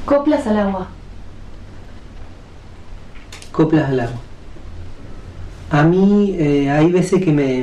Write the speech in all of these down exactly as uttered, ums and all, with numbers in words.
Coplas al agua. Coplas al agua. A mí eh, hay veces que me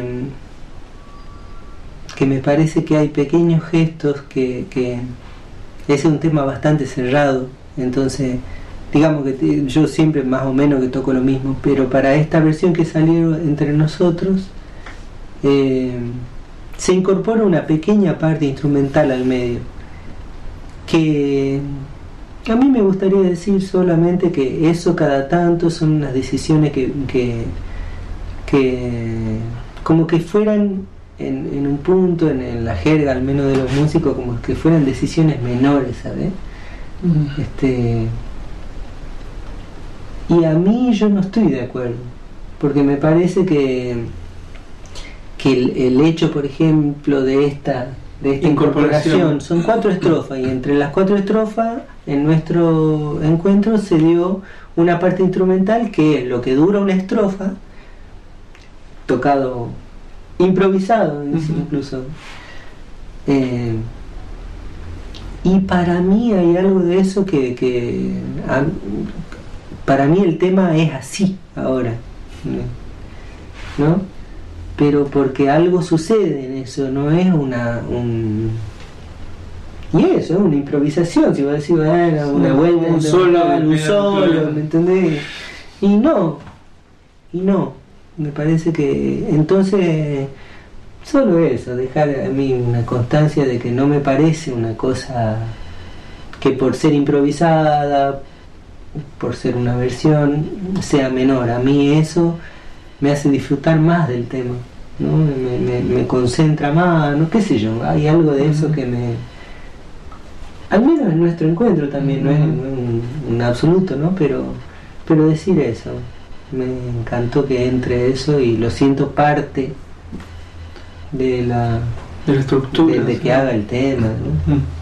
que me parece que hay pequeños gestos que, que ese es un tema bastante cerrado, entonces digamos que te, yo siempre más o menos que toco lo mismo, pero para esta versión que salió entre nosotros eh, se incorpora una pequeña parte instrumental al medio que a mí me gustaría decir solamente que eso cada tanto son unas decisiones que, que, que como que fueran en, en un punto, en, en la jerga al menos de los músicos, como que fueran decisiones menores, ¿sabes? Mm. Este, y a mí yo no estoy de acuerdo, porque me parece que, que el, el hecho, por ejemplo, de esta... de esta incorporación, son cuatro estrofas y entre las cuatro estrofas en nuestro encuentro se dio una parte instrumental que es lo que dura una estrofa, tocado improvisado uh-huh. incluso eh, y para mí hay algo de eso que, que a, para mí el tema es así ahora, ¿no? Pero porque algo sucede en eso, no es una un y eso es una improvisación, si vos decís bueno, una vuelta un solo, un solo, ¿me entendés? Y no, y no, me parece que entonces solo eso, dejar a mí una constancia de que no me parece una cosa que por ser improvisada, por ser una versión, sea menor. A mí eso me hace disfrutar más del tema, ¿no? me, me, me concentra más, no qué sé yo, hay algo de eso que me, al menos en nuestro encuentro también, no es, no es un, un absoluto, ¿no? pero pero decir eso, me encantó que entre eso y lo siento parte de la, de la estructura, de, de sí. que haga el tema, ¿no? Mm.